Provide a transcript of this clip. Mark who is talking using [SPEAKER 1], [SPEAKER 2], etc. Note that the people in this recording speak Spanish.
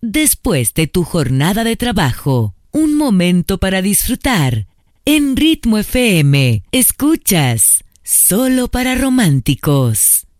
[SPEAKER 1] Después de tu jornada de trabajo, un momento para disfrutar. En Ritmo FM, escuchas Solo para Románticos.